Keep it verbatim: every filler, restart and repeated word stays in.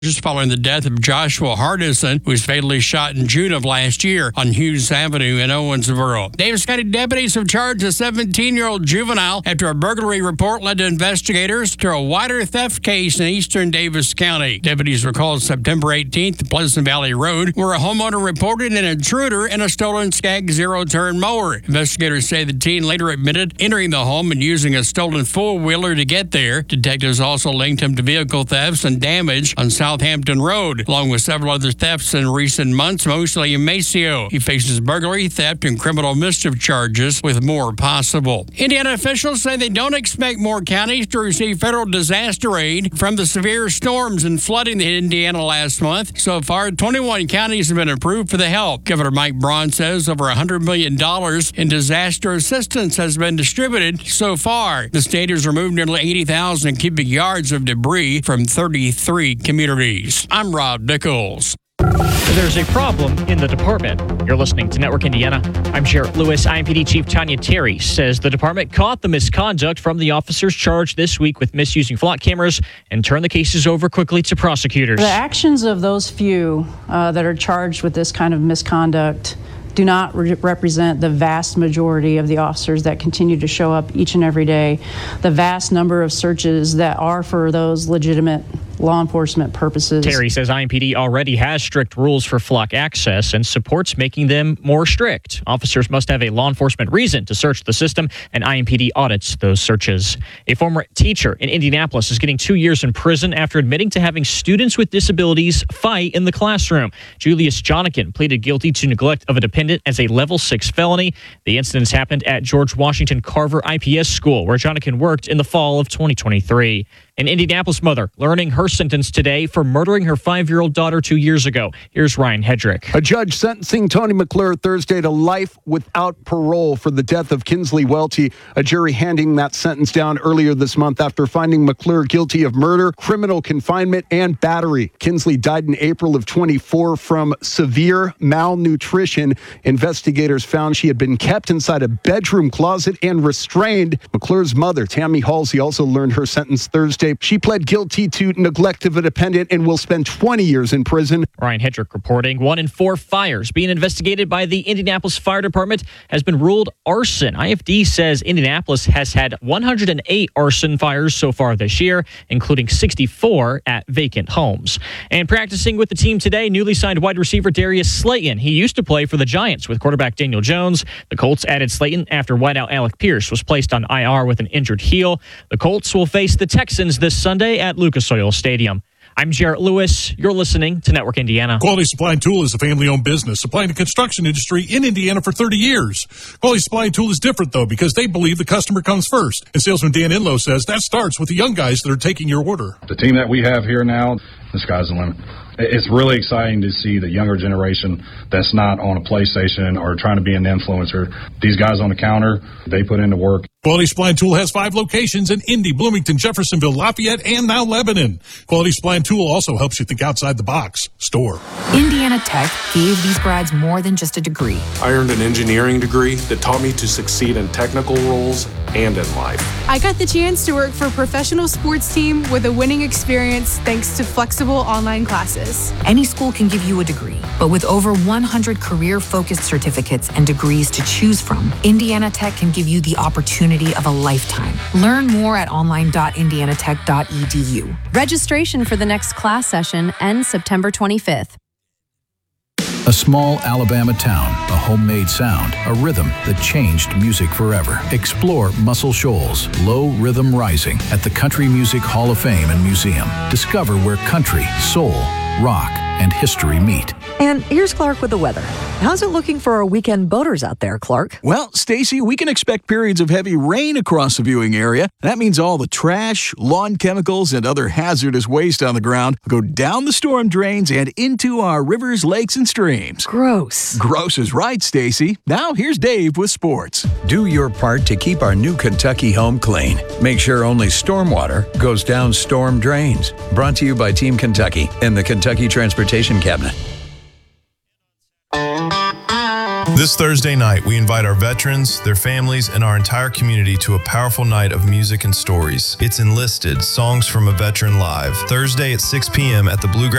Just following the death of Joshua Hardison, who was fatally shot in June of last year on Hughes Avenue in Owensboro. Davis County deputies have charged a seventeen-year-old juvenile after a burglary report led to investigators to a wider theft case in eastern Davis County. Deputies were called September eighteenth at Pleasant Valley Road, where a homeowner reported an intruder in a stolen Skag zero-turn mower. Investigators say the teen later admitted entering the home and using a stolen four-wheeler to get there. Detectives also linked him to vehicle thefts and damage on South Southampton Road, along with several other thefts in recent months, mostly in Maceo. He faces burglary, theft, and criminal mischief charges, with more possible. Indiana officials say they don't expect more counties to receive federal disaster aid from the severe storms and flooding in Indiana last month. So far, twenty-one counties have been approved for the help. Governor Mike Braun says over one hundred million dollars in disaster assistance has been distributed so far. The state has removed nearly eighty thousand cubic yards of debris from thirty-three communities. I'm Rob Nichols. There's a problem in the department. You're listening to Network Indiana. I'm Jarrett Lewis. I M P D Chief Tanya Terry says the department caught the misconduct from the officers charged this week with misusing flock cameras and turned the cases over quickly to prosecutors. The actions of those few uh, that are charged with this kind of misconduct do not re- represent the vast majority of the officers that continue to show up each and every day. The vast number of searches that are for those legitimate law enforcement purposes. Terry says I M P D already has strict rules for flock access and supports making them more strict. Officers must have a law enforcement reason to search the system, and I M P D audits those searches. A former teacher in Indianapolis is getting two years in prison after admitting to having students with disabilities fight in the classroom. Julius Jonikin pleaded guilty to neglect of a dependent as a level six felony. The incidents happened at George Washington Carver I P S school, where Jonikin worked in the fall of twenty twenty-three. An Indianapolis mother learning her sentence today for murdering her five-year-old daughter two years ago. Here's Ryan Hedrick. A judge sentencing Tony McClure Thursday to life without parole for the death of Kinsley Welty. A jury handing that sentence down earlier this month after finding McClure guilty of murder, criminal confinement, and battery. Kinsley died in April of twenty-four from severe malnutrition. Investigators found she had been kept inside a bedroom closet and restrained. McClure's mother, Tammy Halsey, also learned her sentence Thursday. She pled guilty to neglect of a dependent and will spend twenty years in prison. Ryan Hedrick reporting one in four fires being investigated by the Indianapolis Fire Department has been ruled arson. I F D says Indianapolis has had one hundred eight arson fires so far this year, including sixty-four at vacant homes. And practicing with the team today, newly signed wide receiver Darius Slayton. He used to play for the Giants with quarterback Daniel Jones. The Colts added Slayton after wideout Alec Pierce was placed on I R with an injured heel. The Colts will face the Texans this Sunday at Lucas Oil Stadium. I'm Jarrett Lewis. You're listening to Network Indiana. Quality Supply and Tool is a family-owned business supplying the construction industry in Indiana for thirty years. Quality Supply and Tool is different, though, because they believe the customer comes first. And salesman Dan Inlow says that starts with the young guys that are taking your order. The team that we have here now, the sky's the limit. It's really exciting to see the younger generation that's not on a PlayStation or trying to be an influencer. These guys on the counter, they put in the work. Quality Supply and Tool has five locations in Indy, Bloomington, Jeffersonville, Lafayette, and now Lebanon. Quality Supply and Tool also helps you think outside the box. Store. Indiana Tech gave these grads more than just a degree. I earned an engineering degree that taught me to succeed in technical roles and in life. I got the chance to work for a professional sports team with a winning experience thanks to flexible online classes. Any school can give you a degree, but with over one hundred career-focused certificates and degrees to choose from, Indiana Tech can give you the opportunity of a lifetime. Learn more at online dot indiana tech dot e d u. Registration for the next class session ends September twenty-fifth. A small Alabama town, a homemade sound, a rhythm that changed music forever. Explore Muscle Shoals, Low Rhythm Rising at the Country Music Hall of Fame and Museum. Discover where country, soul, rock, and history meet. And here's Clark with the weather. How's it looking for our weekend boaters out there, Clark? Well, Stacy, we can expect periods of heavy rain across the viewing area. That means all the trash, lawn chemicals, and other hazardous waste on the ground go down the storm drains and into our rivers, lakes, and streams. Gross. Gross is right, Stacy. Now here's Dave with sports. Do your part to keep our new Kentucky home clean. Make sure only stormwater goes down storm drains. Brought to you by Team Kentucky and the Kentucky Transportation Cabinet. This Thursday night, we invite our veterans, their families, and our entire community to a powerful night of music and stories. It's Enlisted, Songs from a Veteran Live, Thursday at six p.m. at the Bluegrass